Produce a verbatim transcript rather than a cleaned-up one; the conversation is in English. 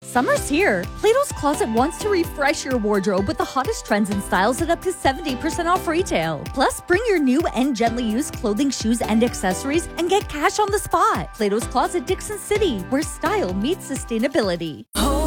Summer's here. Plato's Closet wants to refresh your wardrobe with the hottest trends and styles at up to seventy percent off retail. Plus, bring your new and gently used clothing, shoes, and accessories and get cash on the spot. Plato's Closet, Dixon City, where style meets sustainability. Oh.